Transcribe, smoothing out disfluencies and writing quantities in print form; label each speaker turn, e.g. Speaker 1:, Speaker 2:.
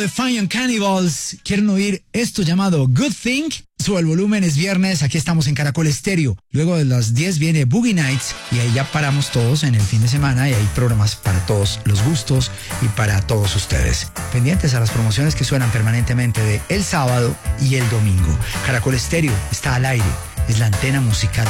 Speaker 1: The Fine and Cannibals. ¿Quieren oír esto llamado Good Thing? Sube el volumen, es viernes, aquí estamos en Caracol Estéreo. Luego de las 10 viene Boogie Nights y ahí ya paramos todos en el fin de semana y hay programas para todos los gustos y para todos ustedes. Pendientes a las promociones que suenan permanentemente de el sábado y el domingo. Caracol Estéreo está al aire, es la antena musical.